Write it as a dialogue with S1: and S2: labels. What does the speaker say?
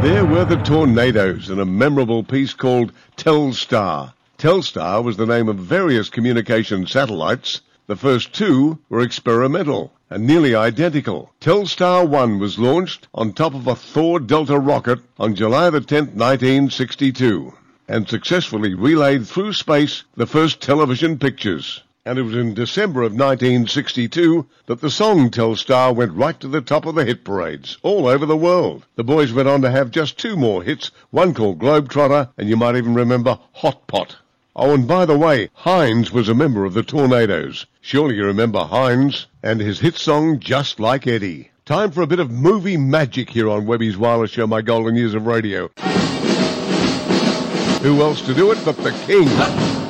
S1: There were the Tornadoes in a memorable piece called Telstar. Telstar was the name of various communication satellites. The first two were experimental and nearly identical. Telstar 1 was launched on top of a Thor Delta rocket on July the 10th, 1962, and successfully relayed through space the first television pictures. And it was in December of 1962 that the song Telstar went right to the top of the hit parades all over the world. The boys went on to have just two more hits, one called Globetrotter, and you might even remember Hot Pot. Oh, and by the way, Hines was a member of the Tornadoes. Surely you remember Hines and his hit song Just Like Eddie. Time for a bit of movie magic here on Webby's Wireless Show, My Golden Years of Radio. Who else to do it but the King?